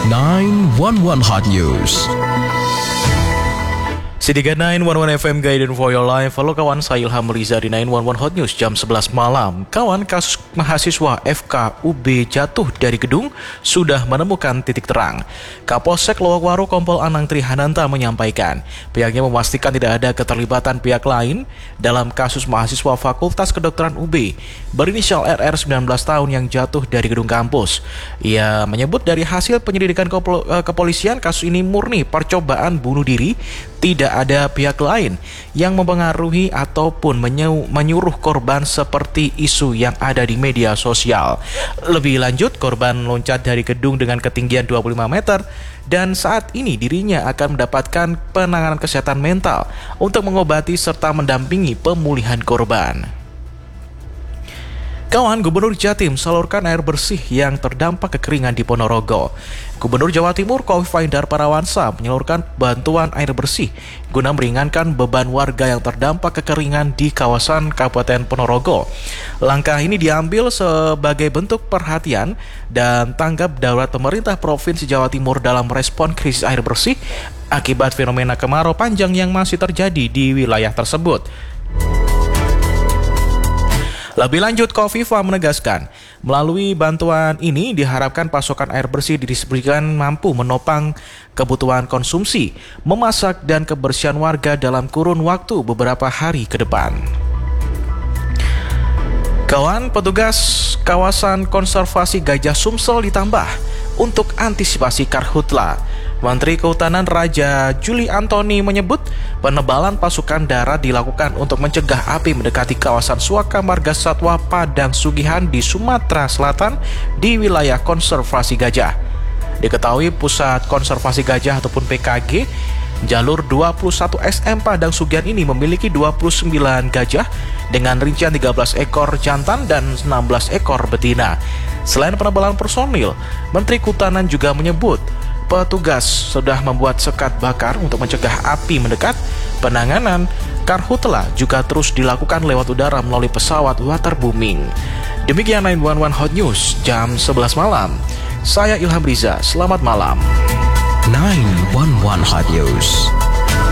911 Hot News. C3 911 FM Guidance for Your Life. Halo kawan, saya Ilham Riza di 911 Hot News jam 11 malam. Kawan, kasus mahasiswa FK UB jatuh dari gedung sudah menemukan titik terang. Kapolsek Lowakwaro Kompol Anang Trihananta menyampaikan pihaknya memastikan tidak ada keterlibatan pihak lain dalam kasus mahasiswa Fakultas Kedokteran UB berinisial RR 19 tahun yang jatuh dari gedung kampus. Ia menyebut dari hasil penyelidikan kepolisian kasus ini murni percobaan bunuh diri, tidak ada pihak lain yang mempengaruhi ataupun menyuruh korban seperti isu yang ada di media sosial. Lebih lanjut, korban loncat dari gedung dengan ketinggian 25 meter dan saat ini dirinya akan mendapatkan penanganan kesehatan mental untuk mengobati serta mendampingi pemulihan korban. Kawan, Gubernur Jatim salurkan air bersih yang terdampak kekeringan di Ponorogo. Gubernur Jawa Timur Khofifah Indar Parawansa menyalurkan bantuan air bersih guna meringankan beban warga yang terdampak kekeringan di kawasan Kabupaten Ponorogo. Langkah ini diambil sebagai bentuk perhatian dan tanggap darurat pemerintah Provinsi Jawa Timur dalam respon krisis air bersih akibat fenomena kemarau panjang yang masih terjadi di wilayah tersebut. Lebih lanjut, Khofifah menegaskan, melalui bantuan ini diharapkan pasokan air bersih didistribusikan mampu menopang kebutuhan konsumsi, memasak, dan kebersihan warga dalam kurun waktu beberapa hari ke depan. Kawan, petugas kawasan konservasi Gajah Sumsel ditambah untuk antisipasi karhutla. Menteri Kehutanan Raja Juli Antoni menyebut penebalan pasukan darat dilakukan untuk mencegah api mendekati kawasan Suaka Marga Satwa Padang Sugihan di Sumatera Selatan di wilayah konservasi gajah. Diketahui Pusat Konservasi Gajah ataupun PKG jalur 21 SM Padang Sugihan ini memiliki 29 gajah dengan rincian 13 ekor jantan dan 16 ekor betina. Selain penebalan personil, Menteri Kehutanan juga menyebut petugas sudah membuat sekat bakar untuk mencegah api mendekat. Penanganan karhutla juga terus dilakukan lewat udara melalui pesawat waterbooming. Demikian 911 Hot News jam 11 malam. Saya Ilham Riza, selamat malam. 911 Hot News.